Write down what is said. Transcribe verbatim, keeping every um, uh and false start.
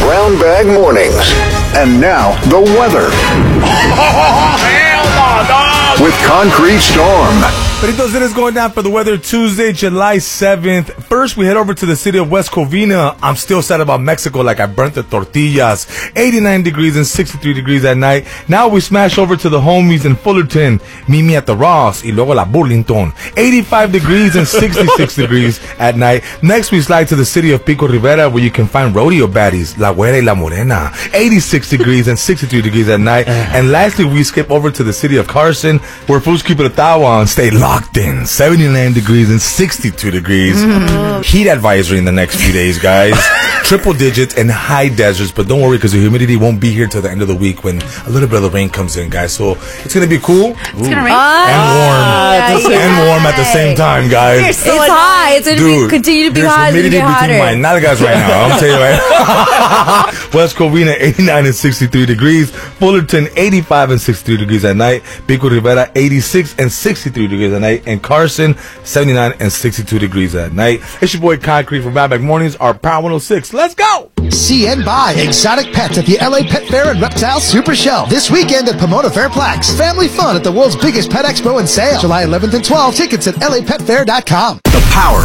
Brown Bag Mornings. And now, the weather. Hell no, dog! With Concrete Storm. Peritos, it is going down for the weather Tuesday, July seventh. First, we head over to the city of West Covina. I'm still sad about Mexico, like I burnt the tortillas. eighty-nine degrees and sixty-three degrees at night. Now we smash over to the homies in Fullerton. Mimi at the Ross y luego la Burlington. eighty-five degrees and sixty-six degrees at night. Next, we slide to the city of Pico Rivera, where you can find rodeo baddies, La Güera y La Morena. eighty-six degrees and sixty-three degrees at night. And lastly, we skip over to the city of Carson, where fools keep it a tawa and stay locked in. seventy-nine degrees and sixty-two degrees. Mm. Heat advisory in the next few days, guys. Triple digits and high deserts, but don't worry because the humidity won't be here till the end of the week when a little bit of the rain comes in, guys. So it's going to be cool. It's going to rain. And warm. Ah, yeah. And warm at the same time, guys. So it's hot. It's going to continue to be hot. There's humidity between my nalgas right now. I'm telling you right. West Covina, eighty-nine and sixty-three degrees. Fullerton, eighty-five and sixty-three degrees at night. Pico Rivera, eighty-six and sixty-three degrees at night. And Carson, seventy-nine and sixty-two degrees at night. It's your boy Concrete from Bad Back Mornings, our Power one oh six. Let's go! See and buy exotic pets at the L A Pet Fair and Reptile Super Show. This weekend at Pomona Fairplex. Family fun at the world's biggest pet expo and sale. July eleventh and twelfth. Tickets at L A pet fair dot com. The Power